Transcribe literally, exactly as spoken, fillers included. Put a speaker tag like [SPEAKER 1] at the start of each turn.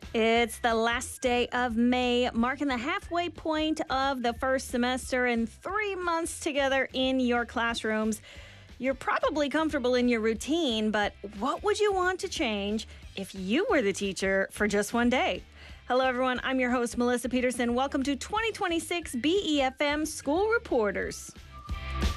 [SPEAKER 1] It's the last day of May, marking the halfway point of the first semester and three months together in your classrooms. You're probably comfortable in your routine, but what would you want to change if you were the teacher for just one day? Hello, everyone. I'm your host, Melissa Peterson. Welcome to twenty twenty-six B E F M School Reporters.